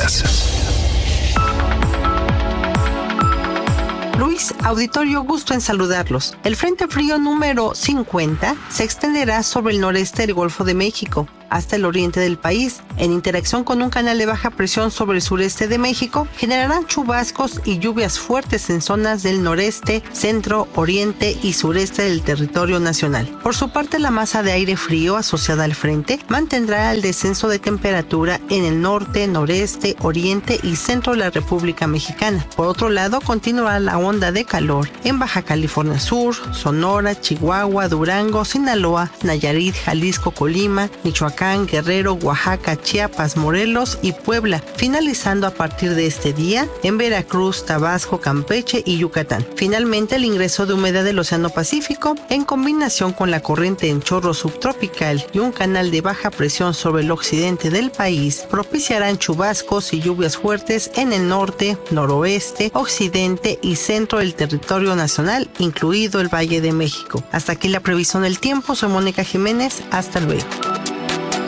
Noticias. Luis, auditorio, gusto en saludarlos. El Frente Frío número 50 se extenderá sobre el noreste del Golfo de México hasta el oriente del país. En interacción con un canal de baja presión sobre el sureste de México, generarán chubascos y lluvias fuertes en zonas del noreste, centro, oriente y sureste del territorio nacional. Por su parte, la masa de aire frío asociada al frente mantendrá el descenso de temperatura en el norte, noreste, oriente y centro de la República Mexicana. Por otro lado, continuará la onda de calor en Baja California Sur, Sonora, Chihuahua, Durango, Sinaloa, Nayarit, Jalisco, Colima, Michoacán, Guerrero, Oaxaca, Chiapas, Morelos y Puebla, finalizando a partir de este día en Veracruz, Tabasco, Campeche y Yucatán. Finalmente, el ingreso de humedad del Océano Pacífico, en combinación con la corriente en chorro subtropical y un canal de baja presión sobre el occidente del país, propiciarán chubascos y lluvias fuertes en el norte, noroeste, occidente y centro del territorio nacional, incluido el Valle de México. Hasta aquí la previsión del tiempo. Soy Mónica Jiménez. Hasta luego.